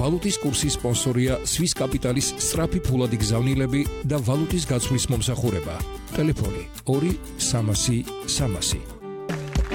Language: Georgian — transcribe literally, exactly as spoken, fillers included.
ვალუტის კურსის სპონსორია Swiss Capital-ის სწრაფი ფულადი გზავნილები და ვალუტის გაცვლის მომსახურება. ტელეფონი ორი სამასი სამასი.